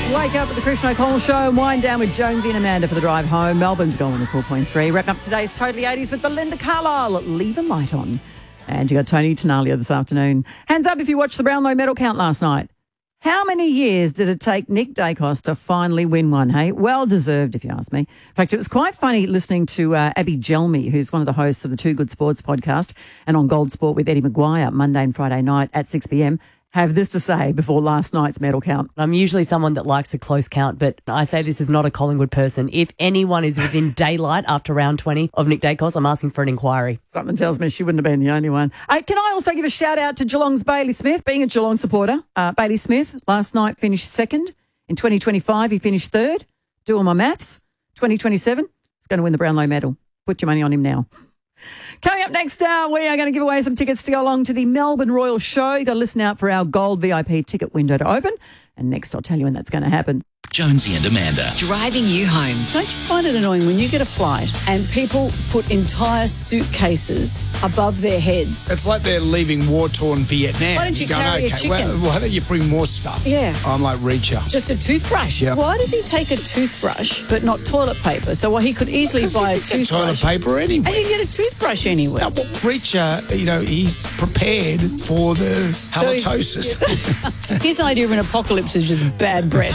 Wake up with the Christian O'Connell Show and wind down with Jonesy and Amanda for the drive home. Melbourne's going to 4.3. Wrapping up today's Totally 80s with Belinda Carlisle. Leave a light on. And you got Tony Tenalia this afternoon. Hands up if you watched the Brownlow medal count last night. How many years did it take Nick Dacos to finally win one, hey? Well deserved, if you ask me. In fact, it was quite funny listening to Abby Gelmy, who's one of the hosts of the Two Good Sports podcast, and on Gold Sport with Eddie Maguire, Monday and Friday night at 6 p.m, have this to say before last night's medal count. I'm usually someone that likes a close count, but I say this is not a Collingwood person. If anyone is within daylight after round 20 of Nick Dacos, I'm asking for an inquiry. Something tells me she wouldn't have been the only one. Can I also give a shout out to Geelong's Bailey Smith? Being a Geelong supporter, Bailey Smith last night finished second. In 2025, he finished third. Doing my maths. 2027, he's going to win the Brownlow medal. Put your money on him now. Coming up next, we are going to give away some tickets to go along to the Melbourne Royal Show. You've got to listen out for our gold VIP ticket window to open. And next, I'll tell you when that's going to happen. Jonesy and Amanda. Driving you home. Don't you find it annoying when you get a flight and people put entire suitcases above their heads? It's like they're leaving war-torn Vietnam. Why don't you carry a chicken? Well, why don't you bring more stuff? Yeah. I'm like Reacher. Just a toothbrush? Yeah. Why does he take a toothbrush but not toilet paper? So he could easily buy a toothbrush. Toilet paper anyway. And you can get a toothbrush anywhere. Now, Reacher, he's prepared for the halitosis. His idea of an apocalypse is just bad breath.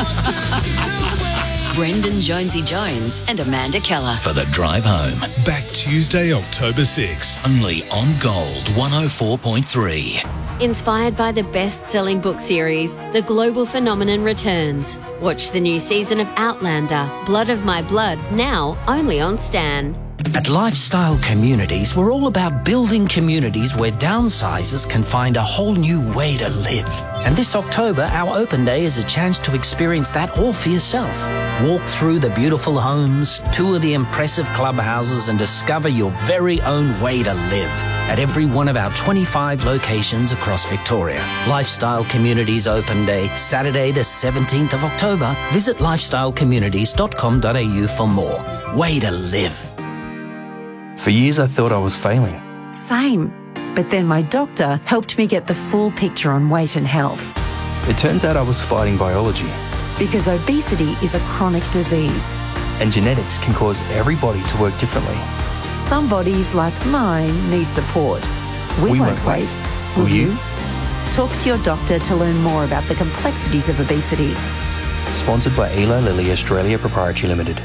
Brendan Jonesy Jones and Amanda Keller. For the drive home. Back Tuesday, October 6. Only on Gold 104.3. Inspired by the best-selling book series, The Global Phenomenon returns. Watch the new season of Outlander, Blood of My Blood, now only on Stan. At Lifestyle Communities, we're all about building communities where downsizers can find a whole new way to live. And this October, our open day is a chance to experience that all for yourself. Walk through the beautiful homes, tour the impressive clubhouses, and discover your very own way to live at every one of our 25 locations across Victoria. Lifestyle Communities Open Day, Saturday the 17th of October. Visit lifestylecommunities.com.au for more. Way to live. For years I thought I was failing. Same. But then my doctor helped me get the full picture on weight and health. It turns out I was fighting biology. Because obesity is a chronic disease. And genetics can cause every body to work differently. Some bodies, like mine, need support. We won't wait. Will you? Talk to your doctor to learn more about the complexities of obesity. Sponsored by Eli Lilly Australia Proprietary Limited.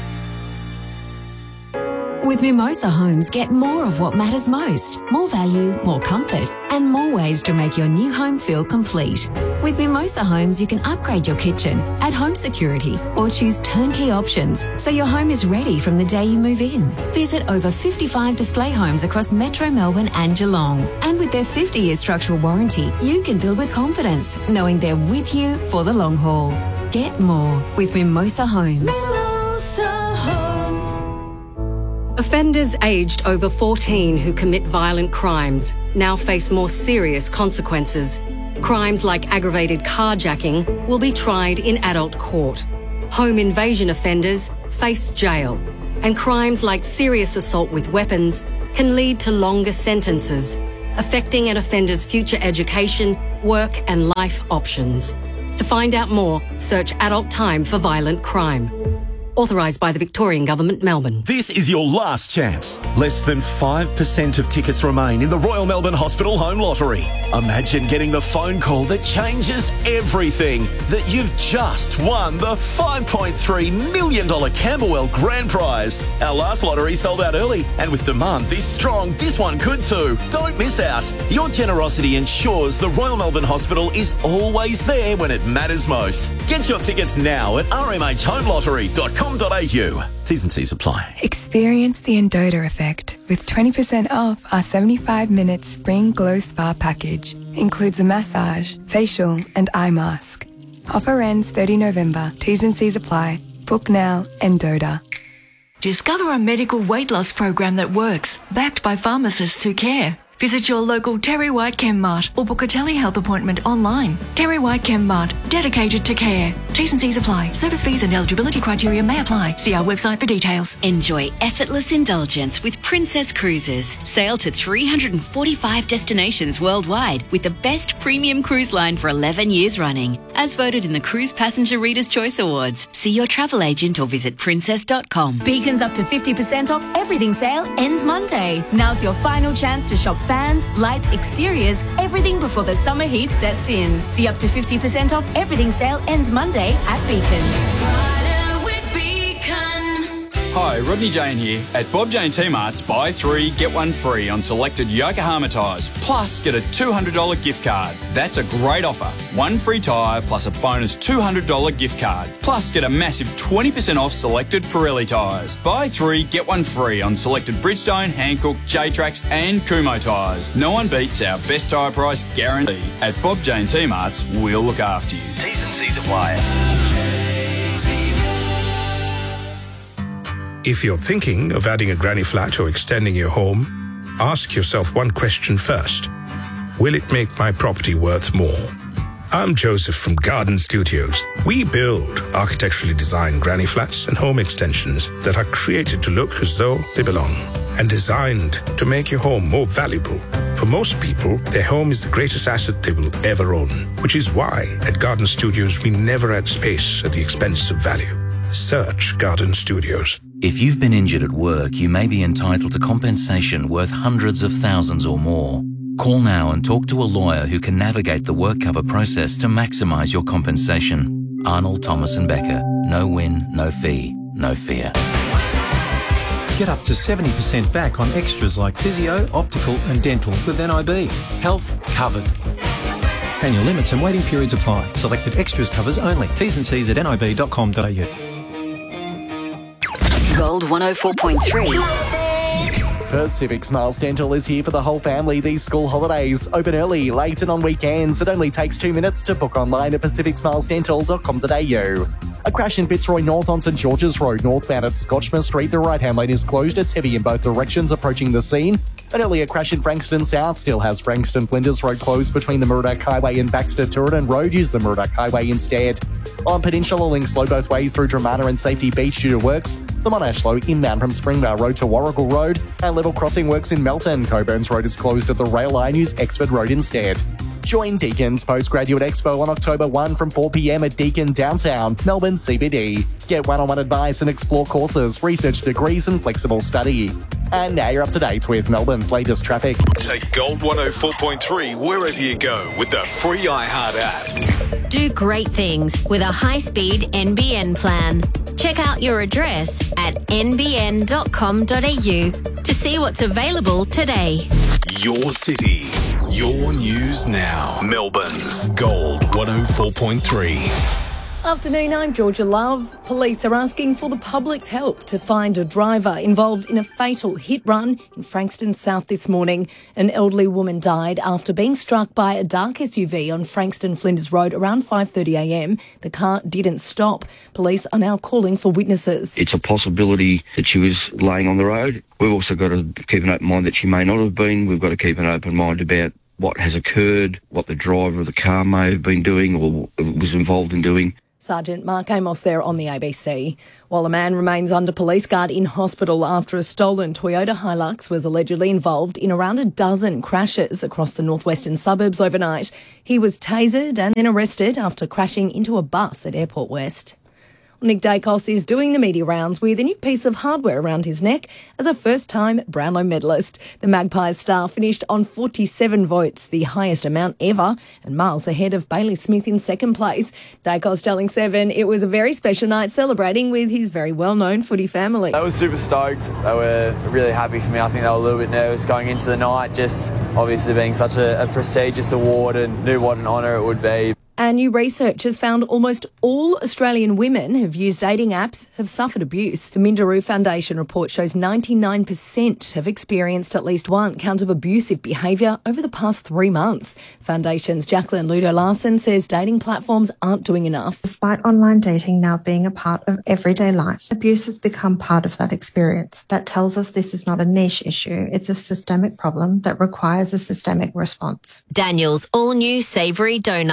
With Mimosa Homes, get more of what matters most. More value, more comfort, and more ways to make your new home feel complete. With Mimosa Homes, you can upgrade your kitchen, add home security, or choose turnkey options so your home is ready from the day you move in. Visit over 55 display homes across Metro Melbourne and Geelong. And with their 50-year structural warranty, you can build with confidence, knowing they're with you for the long haul. Get more with Mimosa Homes. Mimosa Homes. Offenders aged over 14 who commit violent crimes now face more serious consequences. Crimes like aggravated carjacking will be tried in adult court. Home invasion offenders face jail. And crimes like serious assault with weapons can lead to longer sentences, affecting an offender's future education, work and life options. To find out more, search Adult Time for Violent Crime. Authorised by the Victorian Government, Melbourne. This is your last chance. Less than 5% of tickets remain in the Royal Melbourne Hospital Home Lottery. Imagine getting the phone call that changes everything. That you've just won the $5.3 million Camberwell Grand Prize. Our last lottery sold out early, and with demand this strong, this one could too. Don't miss out. Your generosity ensures the Royal Melbourne Hospital is always there when it matters most. Get your tickets now at rmhhomelottery.com.au. T's and C's apply. Experience the Endota effect with 20% off our 75-minute Spring Glow Spa package. Includes a massage, facial and eye mask. Offer ends 30 November. T's and C's apply. Book now, Endota. Discover a medical weight loss program that works, backed by pharmacists who care. Visit your local Terry White Chemmart or book a telehealth appointment online. Terry White Chemmart, dedicated to care. T's and C's apply. Service fees and eligibility criteria may apply. See our website for details. Enjoy effortless indulgence with Princess Cruises. Sail to 345 destinations worldwide with the best premium cruise line for 11 years running. As voted in the Cruise Passenger Reader's Choice Awards. See your travel agent or visit princess.com. Beacon's up to 50% off everything sale ends Monday. Now's your final chance to shop fans, lights, exteriors, everything before the summer heat sets in. The up to 50% off everything sale ends Monday at Beacon. Hi, Rodney Jane here. At Bob Jane T-Mart's, buy 3, get 1 free on selected Yokohama tyres, plus get a $200 gift card. That's a great offer. 1 free tyre plus a bonus $200 gift card. Plus get a massive 20% off selected Pirelli tyres. Buy 3, get 1 free on selected Bridgestone, Hankook, J-Trax and Kumho tyres. No one beats our best tyre price guarantee. At Bob Jane T-Mart's, we'll look after you. T's and C's apply. If you're thinking of adding a granny flat or extending your home, ask yourself one question first. Will it make my property worth more? I'm Joseph from Garden Studios. We build architecturally designed granny flats and home extensions that are created to look as though they belong and designed to make your home more valuable. For most people, their home is the greatest asset they will ever own, which is why at Garden Studios we never add space at the expense of value. Search Garden Studios. If you've been injured at work, you may be entitled to compensation worth hundreds of thousands or more. Call now and talk to a lawyer who can navigate the work cover process to maximise your compensation. Arnold, Thomas and Becker. No win, no fee, no fear. Get up to 70% back on extras like physio, optical and dental with NIB. Health covered. Annual limits and waiting periods apply. Selected extras covers only. T's and C's at nib.com.au. Gold 104.3. Pacific Smiles Dental is here for the whole family these school holidays. Open early, late and on weekends. It only takes 2 minutes to book online at pacificsmilesdental.com.au. A crash in Fitzroy North on St George's Road, northbound at Scotchman Street. The right-hand lane is closed. It's heavy in both directions approaching the scene. An earlier crash in Frankston South still has Frankston Flinders Road closed between the Murdoch Highway and Baxter Tooradin Road. Use the Murdoch Highway instead. On Peninsula, links slow both ways through Dramana and Safety Beach due to works. The Monash slow inbound from Springvale Road to Warrigal Road. And level crossing works in Melton. Coburn's Road is closed at the rail line. Use Exford Road instead. Join Deacon's Postgraduate Expo on October 1 from 4 p.m. at Deakin Downtown, Melbourne CBD. Get one-on-one advice and explore courses, research degrees and flexible study. And now you're up to date with Melbourne's latest traffic. Take Gold 104.3 wherever you go with the free iHeart app. Do great things with a high-speed NBN plan. Check out your address at nbn.com.au to see what's available today. Your city, your news now. Melbourne's Gold 104.3. Afternoon, I'm Georgia Love. Police are asking for the public's help to find a driver involved in a fatal hit-run in Frankston South this morning. An elderly woman died after being struck by a dark SUV on Frankston Flinders Road around 5:30am. The car didn't stop. Police are now calling for witnesses. It's a possibility that she was laying on the road. We've also got to keep an open mind that she may not have been. We've got to keep an open mind about what has occurred, what the driver of the car may have been doing or was involved in doing. Sergeant Mark Amos there on the ABC. While a man remains under police guard in hospital after a stolen Toyota Hilux was allegedly involved in around a dozen crashes across the northwestern suburbs overnight. He was tasered and then arrested after crashing into a bus at Airport West. Nick Dacos is doing the media rounds with a new piece of hardware around his neck as a first-time Brownlow medalist. The Magpies star finished on 47 votes, the highest amount ever, and miles ahead of Bailey Smith in second place. Dacos telling Seven it was a very special night celebrating with his very well-known footy family. I was super stoked. They were really happy for me. I think they were a little bit nervous going into the night, just obviously being such a prestigious award and knew what an honour it would be. And new research has found almost all Australian women who've used dating apps have suffered abuse. The Minderoo Foundation report shows 99% have experienced at least one count of abusive behaviour over the past 3 months. Foundation's Jacqueline Ludo-Larson says dating platforms aren't doing enough. Despite online dating now being a part of everyday life, abuse has become part of that experience. That tells us this is not a niche issue. It's a systemic problem that requires a systemic response. Daniel's all-new savoury donut range.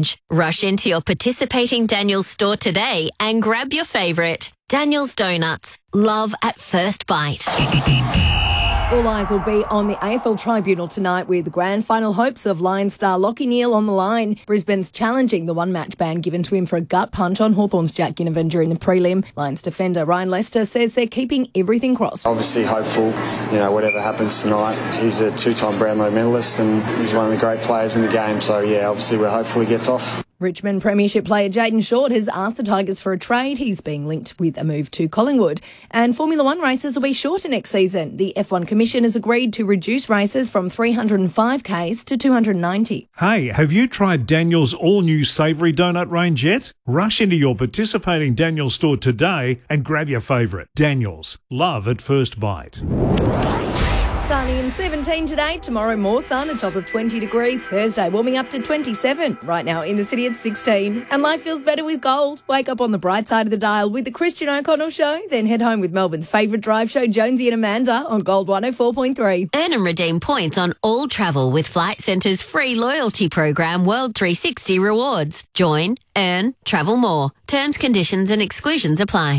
range. Rush into your participating Daniels store today and grab your favourite. Daniels Donuts. Love at first bite. All eyes will be on the AFL Tribunal tonight with the grand final hopes of Lions star Lachie Neale on the line. Brisbane's challenging the one-match ban given to him for a gut punch on Hawthorn's Jack Ginnivan during the prelim. Lions defender Ryan Lester says they're keeping everything crossed. Obviously hopeful, whatever happens tonight. He's a two-time Brownlow medalist and he's one of the great players in the game. So, obviously we're hopeful he gets off. Richmond Premiership player Jayden Short has asked the Tigers for a trade. He's being linked with a move to Collingwood. And Formula One races will be shorter next season. The F1 Commission has agreed to reduce races from 305Ks to 290. Hey, have you tried Daniel's all-new savoury donut range yet? Rush into your participating Daniel's store today and grab your favourite. Daniel's. Love at first bite. Sunny and 17 today. Tomorrow more sun, a top of 20 degrees. Thursday warming up to 27. Right now in the city it's 16. And life feels better with gold. Wake up on the bright side of the dial with the Christian O'Connell Show. Then head home with Melbourne's favourite drive show, Jonesy and Amanda, on Gold 104.3. Earn and redeem points on all travel with Flight Centre's free loyalty program, World 360 Rewards. Join, earn, travel more. Terms, conditions and exclusions apply.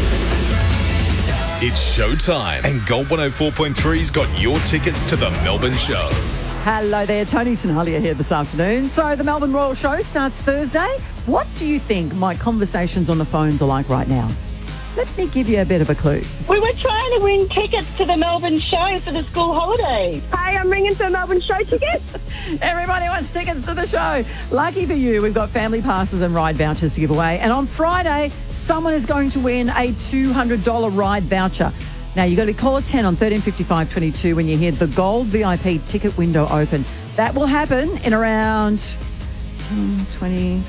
It's showtime, and Gold 104.3's got your tickets to the Melbourne Show. Hello there, Tony Tenalia here this afternoon. So the Melbourne Royal Show starts Thursday. What do you think my conversations on the phones are like right now? Let me give you a bit of a clue. We were trying to win tickets to the Melbourne Show for the school holidays. Hey, I'm ringing for Melbourne Show tickets. Everybody wants tickets to the show. Lucky for you, we've got family passes and ride vouchers to give away. And on Friday, someone is going to win a $200 ride voucher. Now, you've got to call a 10 on 135522 when you hear the gold VIP ticket window open. That will happen in around 21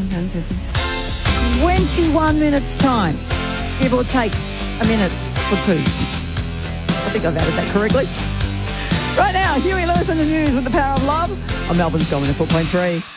minutes' time. Give or take a minute or two. I think I've added that correctly. Right now, Huey Lewis in the news with The Power of Love on Melbourne's Gold 104.3.